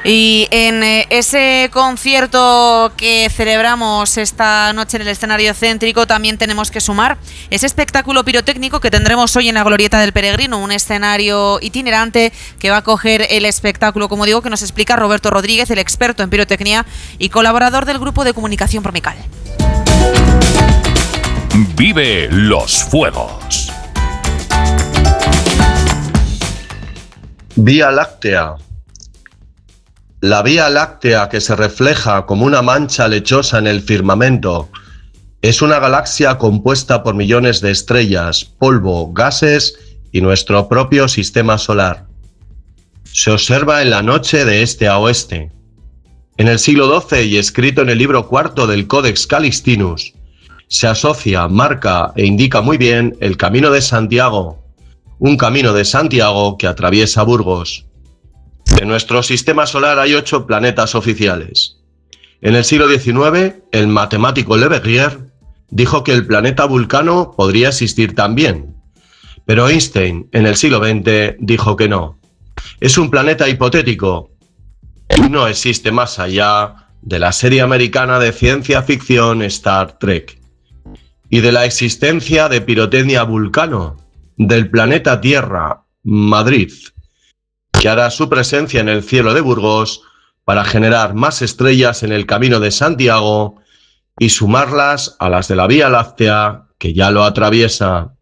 Y en ese concierto que celebramos esta noche en el escenario céntrico también tenemos que sumar ese espectáculo pirotécnico que tendremos hoy en la Glorieta del Peregrino, un escenario itinerante que va a coger el espectáculo, como digo, que nos explica Roberto Rodríguez, el experto en pirotecnia y colaborador del grupo de comunicación Promical. Vive los fuegos. Vía Láctea. La Vía Láctea, que se refleja como una mancha lechosa en el firmamento, es una galaxia compuesta por millones de estrellas, polvo, gases y nuestro propio sistema solar. Se observa en la noche de este a oeste. En el siglo XII y escrito en el libro IV del Codex Calixtinus, se asocia, marca e indica muy bien el Camino de Santiago, un camino de Santiago que atraviesa Burgos. En nuestro sistema solar hay 8 planetas oficiales. En el siglo XIX, el matemático Le Verrier dijo que el planeta Vulcano podría existir también, pero Einstein, en el siglo XX, dijo que no. Es un planeta hipotético. No existe más allá de la serie americana de ciencia ficción Star Trek y de la existencia de pirotecnia Vulcano, del planeta Tierra, Madrid, que hará su presencia en el cielo de Burgos para generar más estrellas en el Camino de Santiago y sumarlas a las de la Vía Láctea, que ya lo atraviesa.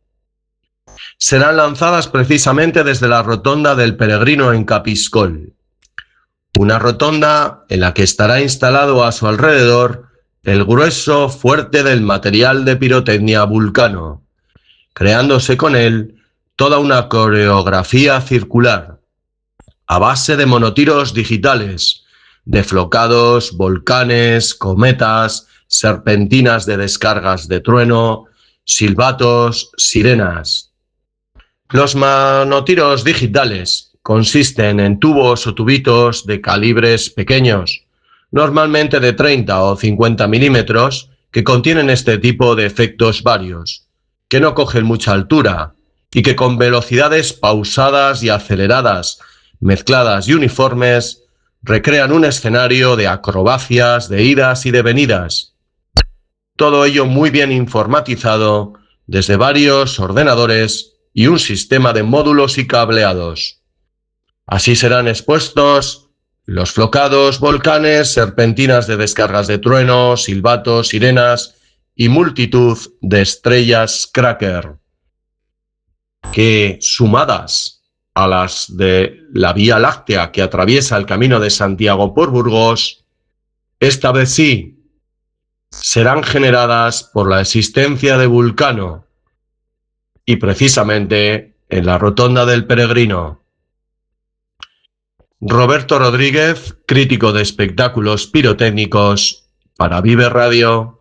Serán lanzadas precisamente desde la rotonda del Peregrino en Capiscol, una rotonda en la que estará instalado a su alrededor el grueso fuerte del material de pirotecnia Vulcano, creándose con él toda una coreografía circular, a base de monotiros digitales, de flocados, volcanes, cometas, serpentinas de descargas de trueno, silbatos, sirenas. Los monotiros digitales consisten en tubos o tubitos de calibres pequeños, normalmente de 30 o 50 milímetros, que contienen este tipo de efectos varios, que no cogen mucha altura y que con velocidades pausadas y aceleradas, mezcladas y uniformes, recrean un escenario de acrobacias, de idas y de venidas. Todo ello muy bien informatizado desde varios ordenadores y un sistema de módulos y cableados. Así serán expuestos los flocados, volcanes, serpentinas de descargas de trueno, silbatos, sirenas y multitud de estrellas cracker, que sumadas a las de la Vía Láctea que atraviesa el Camino de Santiago por Burgos, esta vez sí, serán generadas por la existencia de Vulcano y precisamente en la rotonda del Peregrino. Roberto Rodríguez, crítico de espectáculos pirotécnicos para Vive Radio.